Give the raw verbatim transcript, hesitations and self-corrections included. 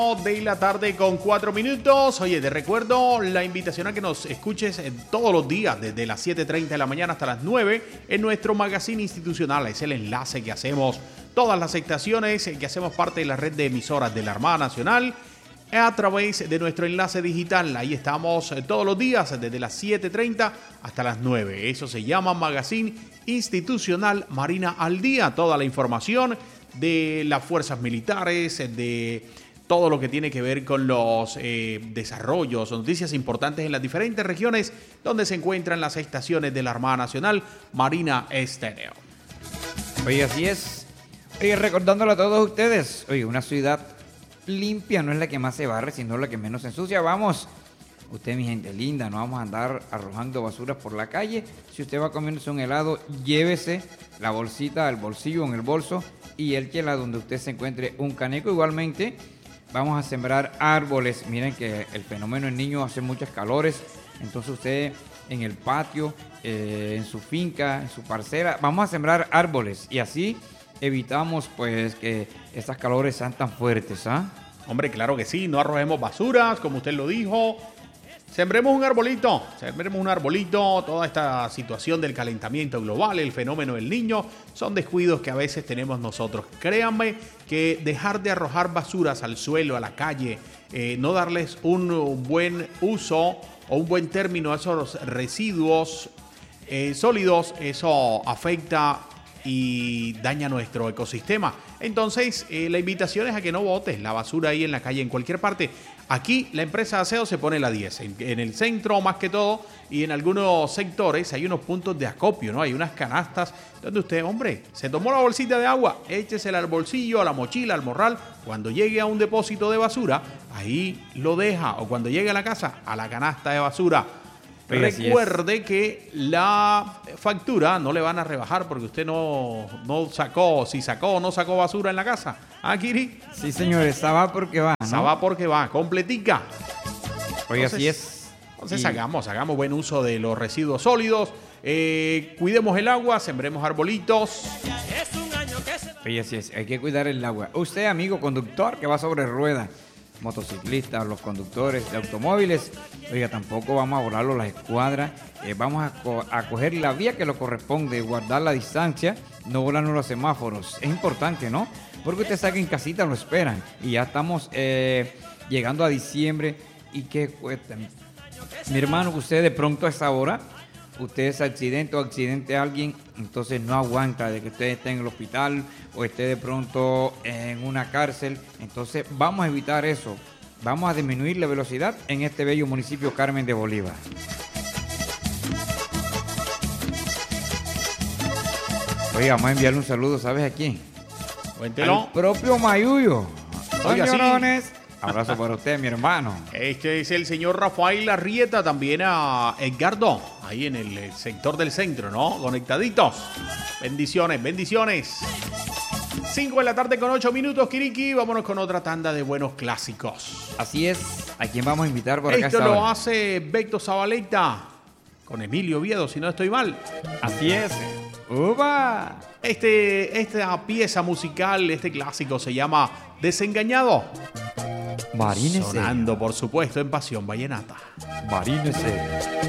De la tarde con cuatro minutos. Oye, te recuerdo la invitación a que nos escuches todos los días desde las siete treinta de la mañana hasta las nueve en nuestro magazine institucional. Es el enlace que hacemos todas las estaciones que hacemos parte de la red de emisoras de la Armada Nacional a través de nuestro enlace digital. Ahí estamos todos los días desde las siete treinta hasta las nueve. Eso se llama Magazine Institucional Marina al Día. Toda la información de las fuerzas militares, de todo lo que tiene que ver con los eh, desarrollos, noticias importantes en las diferentes regiones donde se encuentran las estaciones de la Armada Nacional Marina Estéreo. Oye, así es. Oye, recordándole a todos ustedes, oye, una ciudad limpia no es la que más se barre, sino la que menos se ensucia. Vamos, usted, mi gente linda, no vamos a andar arrojando basuras por la calle. Si usted va comiéndose un helado, llévese la bolsita al bolsillo, en el bolso, y élquela donde usted se encuentre un caneco. Igualmente, vamos a sembrar árboles. Miren que el fenómeno en niño hace muchos calores. Entonces usted en el patio, eh, en su finca, en su parcela, vamos a sembrar árboles. Y así evitamos pues que estas calores sean tan fuertes, ¿ah? Hombre, claro que sí. No arrojemos basuras, como usted lo dijo. Sembremos un arbolito, sembremos un arbolito. Toda esta situación del calentamiento global, el fenómeno del niño, son descuidos que a veces tenemos nosotros. Créanme que dejar de arrojar basuras al suelo, a la calle, eh, no darles un buen uso o un buen término a esos residuos eh, sólidos, eso afecta y daña nuestro ecosistema. Entonces, eh, la invitación es a que no botes la basura ahí en la calle, en cualquier parte. Aquí la empresa de aseo se pone la diez, en, en el centro más que todo, y en algunos sectores hay unos puntos de acopio, ¿no? Hay unas canastas donde usted, hombre, se tomó la bolsita de agua, échesela al bolsillo, a la mochila, al morral. Cuando llegue a un depósito de basura, ahí lo deja, o cuando llegue a la casa, a la canasta de basura. Recuerde que la factura no le van a rebajar porque usted no, no sacó, si sacó o no sacó basura en la casa. ¿Ah, Kiri? Sí, señores, esa va porque va, ¿no? Esa va porque va, completica. Oye, así es. Entonces y... hagamos, hagamos buen uso de los residuos sólidos. Eh, cuidemos el agua, sembremos arbolitos. Oye, así es, hay que cuidar el agua. Usted, amigo conductor que va sobre ruedas, motociclistas, los conductores de automóviles, oiga, tampoco vamos a volarlo las escuadras, eh, vamos a, co- a coger la vía que lo corresponde, guardar la distancia, no volarnos los semáforos. Es importante, ¿no? Porque usted sabe que en casita lo esperan y ya estamos eh, llegando a diciembre. ¿Y qué cuesta? Mi hermano, usted de pronto a esa hora, usted es accidente o accidente a alguien, entonces no aguanta de que usted esté en el hospital o esté de pronto en una cárcel. Entonces vamos a evitar eso. Vamos a disminuir la velocidad en este bello municipio Carmen de Bolívar. Oiga, vamos a enviarle un saludo, ¿sabes a quién? Cuéntelo. Al propio Mayuyo. Oiga, sí. Señorones, abrazo para usted, mi hermano. Este es el señor Rafael Arrieta, también a Edgardo, ahí en el sector del centro, ¿no? Conectaditos. Bendiciones, bendiciones. cinco de la tarde con ocho minutos, Kiriki. Vámonos con otra tanda de buenos clásicos. Así es. ¿A quién vamos a invitar por acá? Esto esta lo hora? hace Beto Zabaleta con Emilio Oviedo, si no estoy mal. Así es. ¡Uva! Este, esta pieza musical, este clásico se llama Desengañado. Marínese. Sonando, por supuesto, en Pasión Vallenata. Marínese.